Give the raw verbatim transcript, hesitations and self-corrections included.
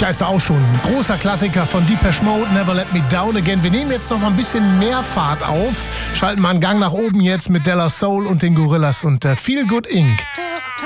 Da ist er auch schon. Ein großer Klassiker von Depeche Mode, Never Let Me Down Again. Wir nehmen jetzt noch mal ein bisschen mehr Fahrt auf. Schalten mal einen Gang nach oben jetzt mit Della Soul und den Gorillas und äh, Feel Good Incorporated.